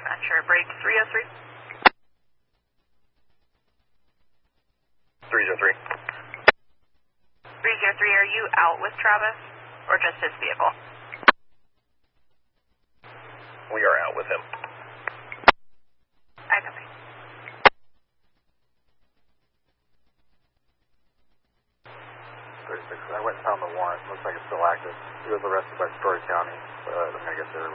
ensure break 303. 303. 303, are you out with Travis or just his vehicle? We are out with him. I copy. 36, I went and found the warrant. Looks like it's still active. He was arrested by Story County. I'm going to get there.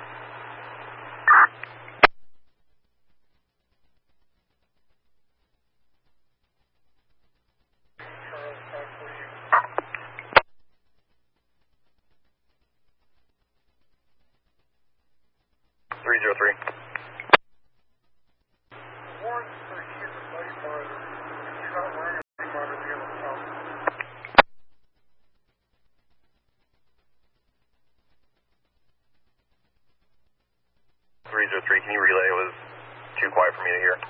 Can you relay? It was too quiet for me to hear.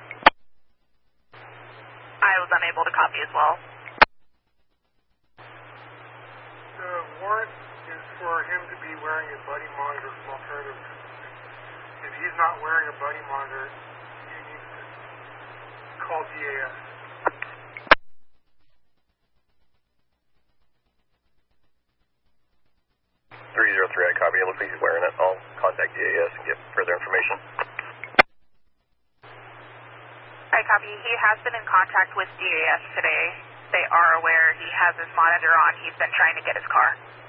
I was unable to copy as well. The warrant is for him to be wearing a buddy monitor from alternative. If he's not wearing a buddy monitor, he needs to call DAS. 303, I copy. It looks like he's wearing it. I'll contact DAS and get further information. I copy. He has been in contact with DAS today. They are aware he has his monitor on. He's been trying to get his car.